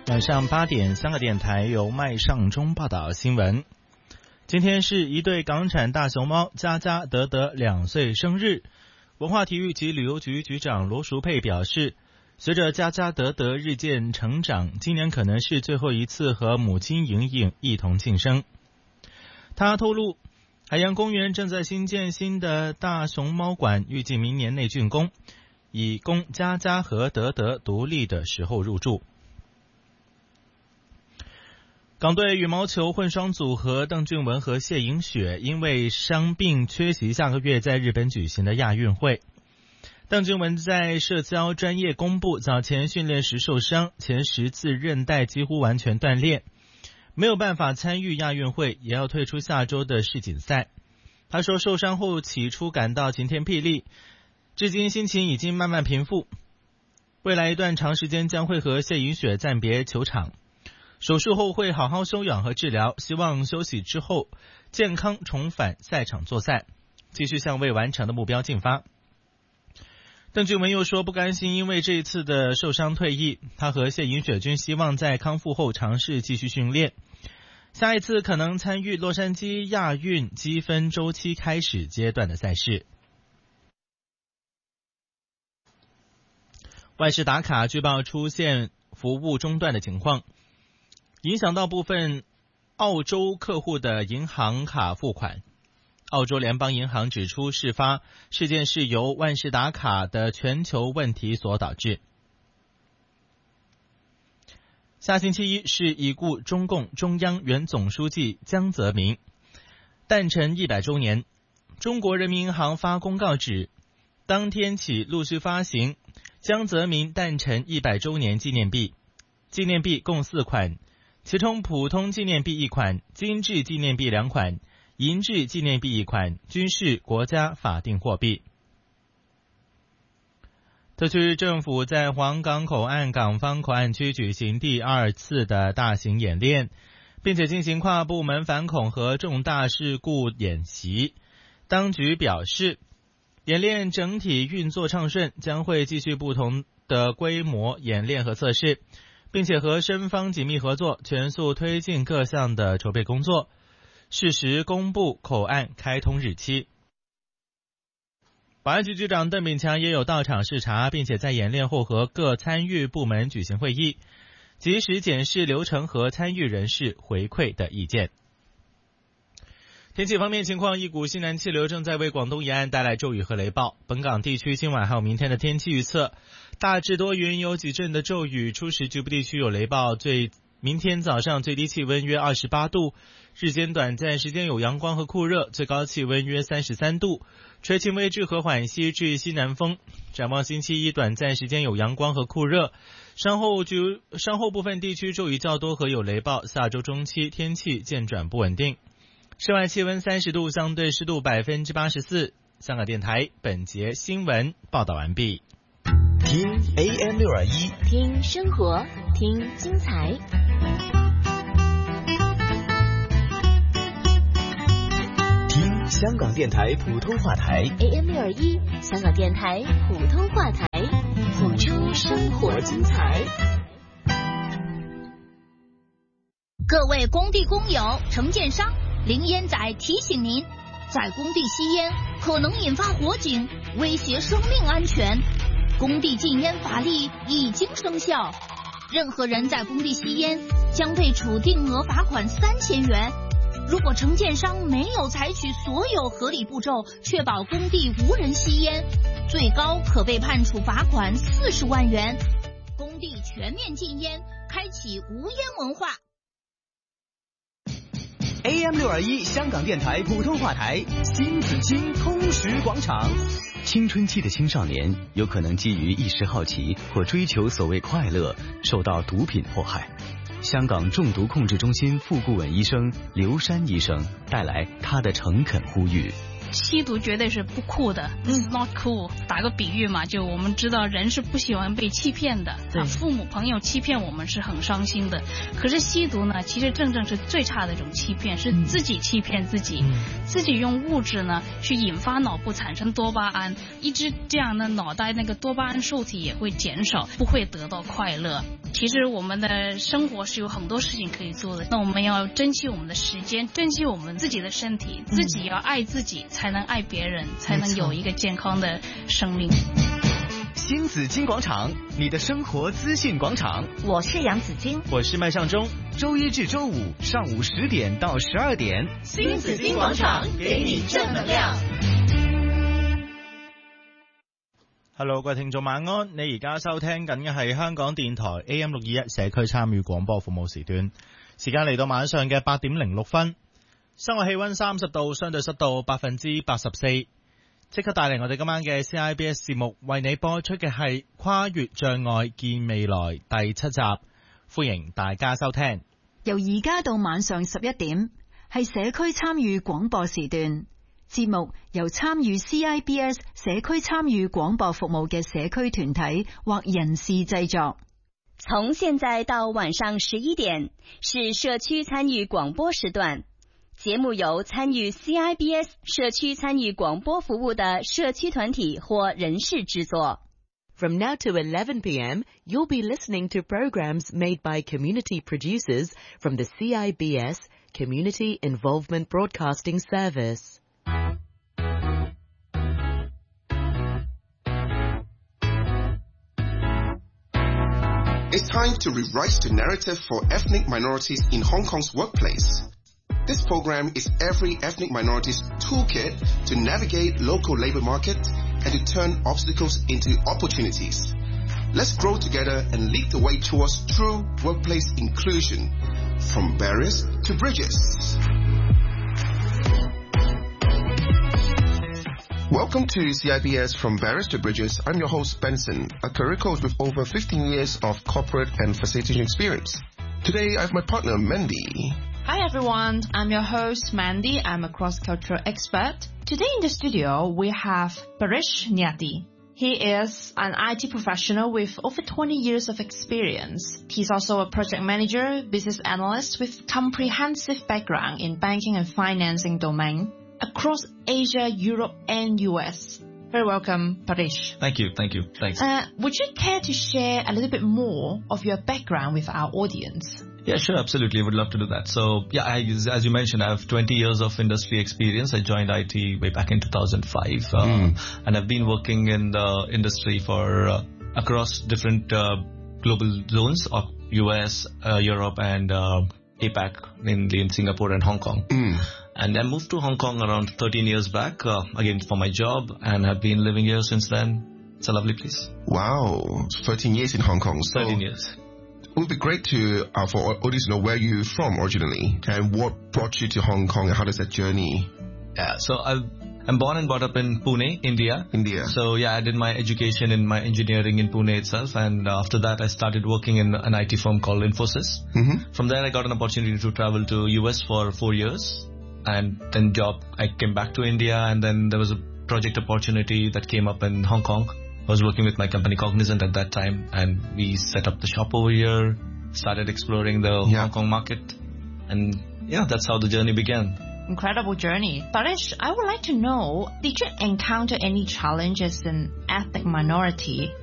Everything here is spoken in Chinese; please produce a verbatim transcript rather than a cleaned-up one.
晚上八点，香港电台由麦尚中报道新闻。今天是一对港产大熊猫佳佳德德两岁生日。文化体育及旅游局局长罗淑佩表示，随着佳佳德德日渐成长，今年可能是最后一次和母亲莹莹一同庆生。他透露，海洋公园正在新建新的大熊猫馆，预计明年内竣工，以供佳佳和德德独立的时候入住。港队羽毛球混双组合邓俊文和谢颖雪因为伤病缺席下个月在日本举行的亚运会。邓俊文在社交专业公布，早前训练时受伤，前十字韧带几乎完全断裂，没有办法参与亚运会，也要退出下周的世锦赛。他说受伤后起初感到晴天霹雳，至今心情已经慢慢平复，未来一段长时间将会和谢颖雪暂别球场，手术后会好好休养和治疗，希望休息之后健康重返赛场作赛，继续向未完成的目标进发。邓俊文又说不甘心因为这一次的受伤退役，他和谢颖雪均希望在康复后尝试继续训练，下一次可能参与洛杉矶亚运积分周期开始阶段的赛事。外事打卡据报出现服务中断的情况，影响到部分澳洲客户的银行卡付款。澳洲联邦银行指出，事发事件是由万事达卡的全球问题所导致。下星期一是已故中共中央原总书记江泽民诞辰一百周年。中国人民银行发公告指，当天起陆续发行江泽民诞辰一百周年纪念币，纪念币共四款，其中普通纪念币一款，精致纪念币两款，银质纪念币一款，均是国家法定货币。特区政府在黄港口岸港方口岸区举行第二次的大型演练，并且进行跨部门反恐和重大事故演习。当局表示，演练整体运作畅顺，将会继续不同的规模演练和测试，并且和深方紧密合作，全速推进各项的筹备工作，适时公布口岸开通日期。保安局局长邓炳强也有到场视察，并且在演练后和各参与部门举行会议，及时检视流程和参与人士回馈的意见。天气方面情况，一股西南气流正在为广东沿岸带来骤雨和雷暴。本港地区今晚还有明天的天气预测，大致多云，有几阵的骤雨，初时局部地区有雷暴。最明天早上最低气温约二十八度，日间短暂时间有阳光和酷热，最高气温约三十三度，吹轻微至和缓西至西南风。展望星期一短暂时间有阳光和酷热，稍后就稍后部分地区骤雨较多和有雷暴，下周中期天气渐转不稳定。室外气温三十度，相对湿度百分之八十四。香港电台本节新闻报道完毕。 听 A M 六二一， 听生活，听精彩。 听香港电台普通话台 A M 六二一，香港电台普通话台，谱出生活精彩。 各位工地工友、承建商，林烟仔提醒您，在工地吸烟可能引发火警，威胁生命安全。工地禁烟法律已经生效，任何人在工地吸烟将被处定额罚款三千元。如果承建商没有采取所有合理步骤，确保工地无人吸烟，最高可被判处罚款四十万元。工地全面禁烟，开启无烟文化。 A M 六二一 香港电台普通话台新紫青通识广场。青春期的青少年有可能基于一时好奇或追求所谓快乐，受到毒品迫害。香港中毒控制中心副顾问医生刘山医生带来他的诚恳呼吁。 吸毒绝对是不酷的，嗯 ，not cool。打个比喻嘛，就我们知道人是不喜欢被欺骗的，啊，父母朋友欺骗我们是很伤心的。可是吸毒呢，其实正正是最差的一种欺骗，是自己欺骗自己，嗯、自己用物质呢去引发脑部产生多巴胺，一直这样呢，脑袋那个多巴胺受体也会减少，不会得到快乐。 其实我们的生活是有很多事情可以做的，那我们要珍惜我们的时间，珍惜我们自己的身体，自己要爱自己，才能爱别人，才能有一个健康的生命。 新紫金广场，你的生活资讯广场。 我是杨紫金， 我是麦尚中。 周一至周五上午十点到十二点， 新紫金广场给你正能量。 Hello， 各位聽眾晚安，你而家收聽緊嘅係香港電台 A M 六二一社區參與廣播服務時段，時間嚟到晚上嘅八點零六分，室外氣溫三十度，相對濕度百分之八十四。即刻帶嚟我哋今晚嘅 C I B S 節目，為你播出嘅係跨越障礙見未來第七集，歡迎大家收聽。 由而家到晚上十一點，係社區參與廣播時段。節目由參與 C I B S 社區參與廣播服務嘅社區團體或人士製作。 從現在到晚上十一點，是社區參與廣播時段。節目由參與 C I B S 社區參與廣播服務的社區團體或人士製作。 From now to eleven p m, you'll be listening to programs made by community producers from the C I B S Community Involvement Broadcasting Service. It's time to rewrite the narrative for ethnic minorities in Hong Kong's workplace. This program is every ethnic minority's toolkit to navigate local labor market and to turn obstacles into opportunities. Let's grow together and lead the way towards true workplace inclusion, from barriers to bridges. Welcome to C I B S From Barriers to Bridges. I'm your host, Benson, a career coach with over fifteen years of corporate and facilitation experience. Today, I have my partner, Mandy. Hi everyone, I'm your host Mandy. I'm a cross-cultural expert. Today in the studio we have Paresh Nyati. He is an I T professional with over twenty years of experience. He's also a project manager, business analyst with comprehensive background in banking and financing domain across Asia, Europe and U S. Very welcome, Paresh. Thank you, thank you, thanks. Uh, would you care to share a little bit more of your background with our audience? Yeah, sure, absolutely. Would love to do that. So, yeah, I, as you mentioned, I have twenty years of industry experience. I joined I T way back in two thousand five, uh, mm. and I've been working in the industry for uh, across different uh, global zones of U S, uh, Europe, and uh, APAC, mainly in Singapore and Hong Kong. Mm. And I moved to Hong Kong around thirteen years back, uh, again for my job, and have been living here since then. It's a lovely place. Wow, thirteen years in Hong Kong. So thirteen years. It would be great to, uh, for our audience to know where you're from originally and what brought you to Hong Kong and how does that journey? Yeah, so I've, I'm born and brought up in Pune, India. India. So yeah, I did my education in my engineering in Pune itself, and after that I started working in an I T firm called Infosys. Mm-hmm. From there I got an opportunity to travel to U S for four years, and then job, I came back to India, and then there was a project opportunity that came up in Hong Kong. I was working with my company Cognizant at that time, and we set up the shop over here, started exploring the yeah. Hong Kong market, and yeah, that's how the journey began. Incredible journey. Paresh, I would like to know, did you encounter any challenges in ethnic minority